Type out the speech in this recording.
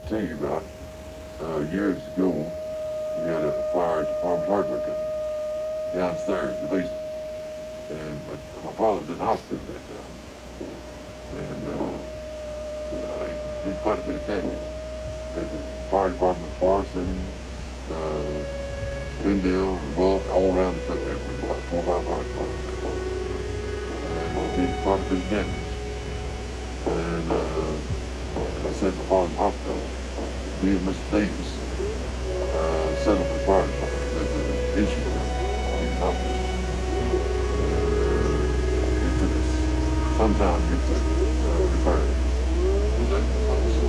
tell you about. Years ago, we had a fire at the farmer's hardware company downstairs in the basement. And my father was in the hospital at that time. And he did quite a bit of damage. And the fire department, Farson, Spindale, Bulk, all around the country. There was about 4 or 5 fire departments. And he did quite a bit of damage. And I sent my father to the hospital. Me and Mr. Davis set up a fire department. There's an insurance company in the hospital. It took us some time to get to repair it.